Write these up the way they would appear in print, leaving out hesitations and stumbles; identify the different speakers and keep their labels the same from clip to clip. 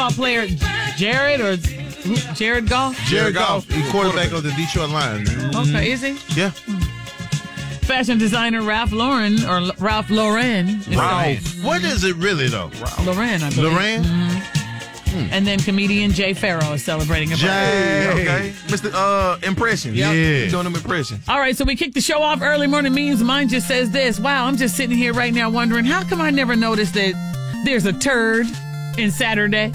Speaker 1: football player Jared Goff?
Speaker 2: Jared Goff, the quarterback of the Detroit Lions.
Speaker 1: Okay, is he?
Speaker 2: Yeah.
Speaker 1: Fashion designer Ralph Lauren.
Speaker 2: What is it really, though?
Speaker 1: Lauren, I believe.
Speaker 2: Lauren?
Speaker 1: And then comedian Jay Farrow is celebrating a birthday.
Speaker 2: Jay.
Speaker 3: Okay. Mr. Impressions.
Speaker 1: Yep.
Speaker 2: Yeah.
Speaker 3: Doing them impressions.
Speaker 1: All right, so we kicked the show off early morning memes. Mine just says this. Wow, I'm just sitting here right now wondering, how come I never noticed that there's a turd in Saturday?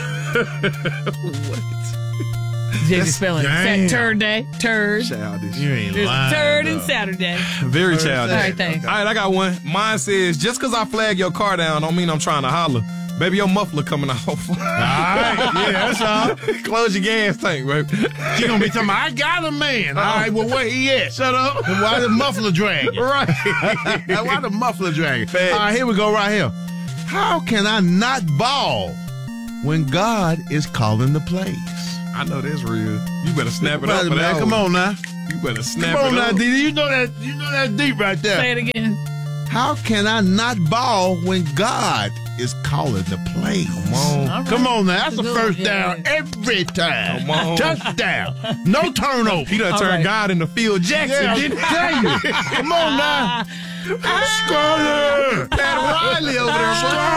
Speaker 3: What?
Speaker 1: JJ spelling.
Speaker 2: Damn.
Speaker 1: Turd day. Turd.
Speaker 3: Childish.
Speaker 2: You ain't
Speaker 1: There's
Speaker 2: lying.
Speaker 1: a turd in
Speaker 2: though.
Speaker 1: Saturday.
Speaker 3: Very childish.
Speaker 1: All right, thanks.
Speaker 3: All right, I got one. Mine says, just because I flag your car down don't mean I'm trying to holler. Baby, your muffler coming off.
Speaker 2: All right. Yeah, that's all.
Speaker 3: Close your gas tank, baby.
Speaker 2: She gonna be talking about, I got a man. All right, well, where he at? Shut up. Why the muffler dragging?
Speaker 3: Right.
Speaker 2: Why the muffler dragging?
Speaker 3: Facts.
Speaker 2: All right, here we go right here. How can I not ball when God is calling the plays?
Speaker 3: I know that's real. You better snap it up for that.
Speaker 2: Come on now.
Speaker 3: You better snap
Speaker 2: Come on
Speaker 3: it
Speaker 2: now,
Speaker 3: up.
Speaker 2: Didi. You know that's deep right there.
Speaker 1: Say it again.
Speaker 2: How can I not ball when God is calling the plays?
Speaker 3: Come on.
Speaker 1: All right.
Speaker 2: Come on now. That's a
Speaker 1: Good
Speaker 2: first
Speaker 1: one,
Speaker 2: down every time.
Speaker 3: Come on.
Speaker 2: Touchdown. No turnover.
Speaker 3: He done
Speaker 1: All
Speaker 3: turned
Speaker 1: right.
Speaker 3: God into Phil Jackson,
Speaker 2: Yeah,
Speaker 3: didn't he?
Speaker 2: tell you. Come on now. Scholar.
Speaker 3: Pat Riley over there,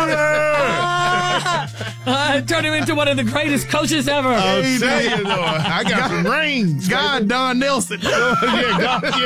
Speaker 1: Turn him into one of the greatest coaches ever.
Speaker 2: I'll tell you, though. I got some rings.
Speaker 3: God, Don Nelson.
Speaker 2: Yeah.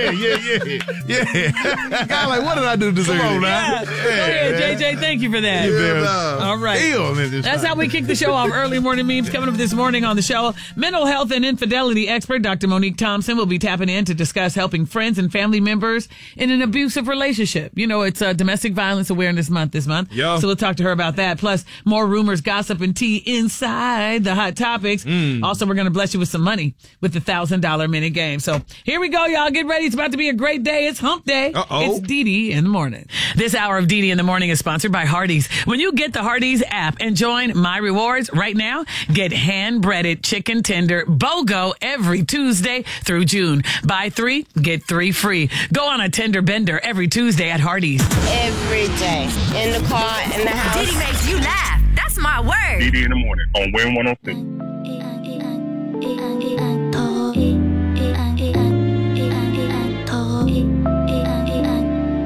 Speaker 3: God, like, what did I do to deserve
Speaker 2: Come on
Speaker 3: it?
Speaker 2: now.
Speaker 1: Go ahead, JJ. Thank you for that. All right. That's how we kick the show off. Early morning memes coming up this morning on the show. Mental health and infidelity expert Dr. Monique Thompson will be tapping in to discuss helping friends and family members in an abusive relationship. You know, it's Domestic Violence Awareness Month this month.
Speaker 3: Yeah.
Speaker 1: So we'll talk to her about that. Plus, more rumors, gossip, and tea inside the hot topics. Also, we're going to bless you with some money with the $1,000 minute game. So here we go, y'all. Get ready. It's about to be a great day. It's hump day.
Speaker 3: Uh-oh.
Speaker 1: It's Didi in the morning. This hour of Didi in the morning is sponsored by Hardee's. When you get the Hardee's app and join My Rewards right now, get hand-breaded chicken tender BOGO every Tuesday through June. Buy 3, get 3 free. Go on a tender bender every Tuesday at Hardee's.
Speaker 4: Every day. In the car, in the house.
Speaker 5: Didi makes you laugh. That's my word.
Speaker 6: Didi in the morning on Win 106.